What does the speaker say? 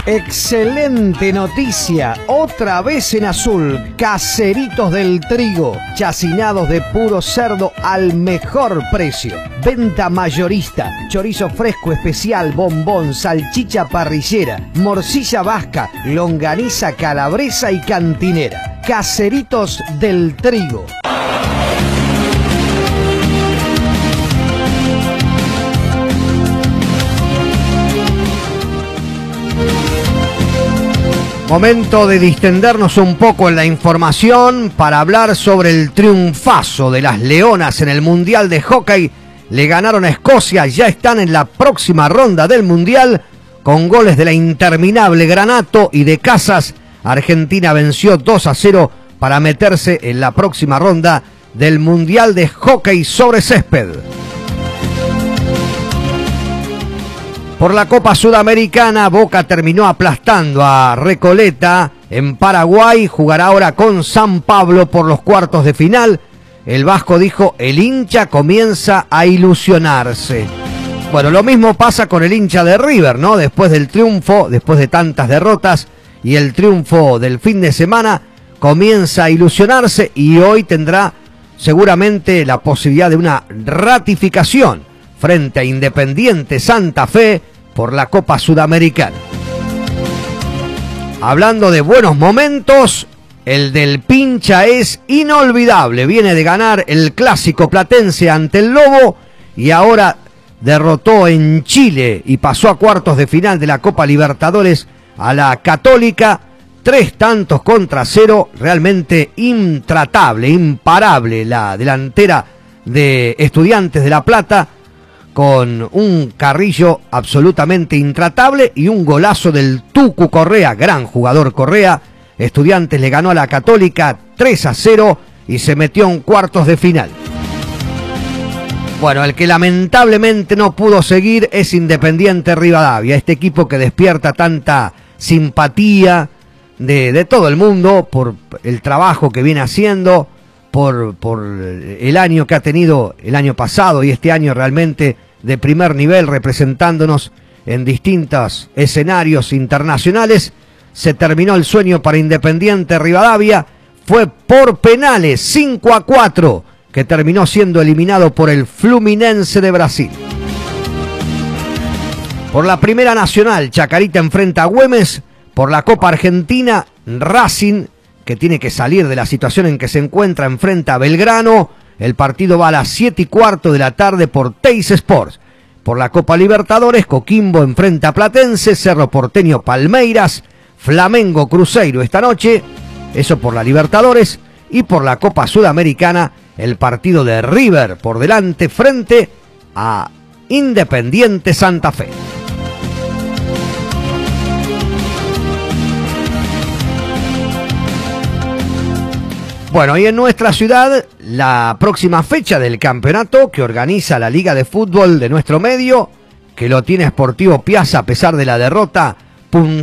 Excelente noticia, otra vez en azul, Caseritos del Trigo, chacinados de puro cerdo al mejor precio. Venta mayorista, chorizo fresco especial, bombón, salchicha parrillera, morcilla vasca, longaniza calabresa y cantinera. Caseritos del Trigo. Momento de distendernos un poco en la información para hablar sobre el triunfazo de las Leonas en el Mundial de Hockey. Le ganaron a Escocia, ya están en la próxima ronda del Mundial con goles de la interminable Granato y de Casas. Argentina venció 2-0 para meterse en la próxima ronda del Mundial de Hockey sobre césped. Por la Copa Sudamericana, Boca terminó aplastando a Recoleta en Paraguay. Jugará ahora con San Pablo por los cuartos de final. El vasco dijo, el hincha comienza a ilusionarse. Bueno, lo mismo pasa con el hincha de River, ¿no? Después del triunfo, después de tantas derrotas y el triunfo del fin de semana, comienza a ilusionarse y hoy tendrá seguramente la posibilidad de una ratificación frente a Independiente Santa Fe por la Copa Sudamericana. Hablando de buenos momentos, el del Pincha es inolvidable. Viene de ganar el clásico platense ante el Lobo y ahora derrotó en Chile y pasó a cuartos de final de la Copa Libertadores a la Católica. 3-0, realmente intratable, imparable la delantera de Estudiantes de La Plata, con un Carrillo absolutamente intratable y un golazo del Tucu Correa, gran jugador Correa. Estudiantes le ganó a la Católica 3-0 y se metió en cuartos de final. Bueno, el que lamentablemente no pudo seguir es Independiente Rivadavia, este equipo que despierta tanta simpatía de todo el mundo por el trabajo que viene haciendo, por el año que ha tenido el año pasado y este año realmente de primer nivel, representándonos en distintos escenarios internacionales. Se terminó el sueño para Independiente Rivadavia, fue por penales 5-4 que terminó siendo eliminado por el Fluminense de Brasil. Por la Primera Nacional, Chacarita enfrenta a Güemes. Por la Copa Argentina, Racing, que tiene que salir de la situación en que se encuentra, enfrenta a Belgrano. El partido va a las 7:15 de la tarde por Teis Sports. Por la Copa Libertadores, Coquimbo enfrenta a Platense, Cerro Porteño Palmeiras, Flamengo Cruzeiro esta noche. Eso por la Libertadores. Y por la Copa Sudamericana, el partido de River por delante frente a Independiente Santa Fe. Bueno, y en nuestra ciudad, la próxima fecha del campeonato que organiza la Liga de Fútbol de nuestro medio, que lo tiene Sportivo Piazza a pesar de la derrota,